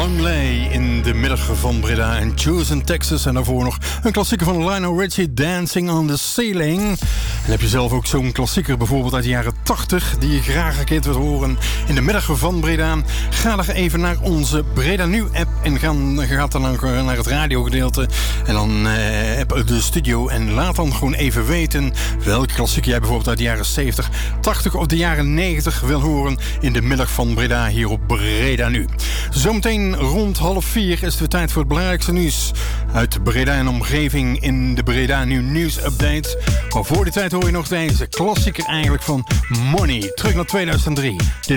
Longley in de middag van Breda en Chosen, Texas. En daarvoor nog een klassieker van Lionel Richie, Dancing on the Ceiling. En heb je zelf ook zo'n klassieker bijvoorbeeld uit de jaren 80... die je graag een keer wilt horen in de middag van Breda? Ga dan even naar onze Breda Nu app en ga dan naar het radiogedeelte. En dan app de studio en laat dan gewoon even weten welke klassieker jij bijvoorbeeld uit de jaren 70, 80 of de jaren 90 wil horen in de middag van Breda hier op Breda Nu. Zometeen rond 3:30 is het weer tijd voor het belangrijkste nieuws uit Breda en omgeving in de Breda Nu Nieuws Update. Maar voor die tijd hoor je nog deze klassieker eigenlijk van Money. Terug naar 2003.